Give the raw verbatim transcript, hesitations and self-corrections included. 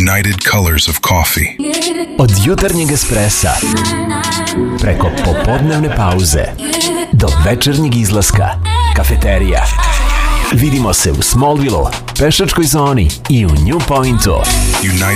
United Colors of Coffee. Od jutarnjeg espressa preko popodnevne pauze do večernjeg izlaska, kafeterija. Vidimo se u Smallville-u, pešačkoj zoni i u New Pointu. United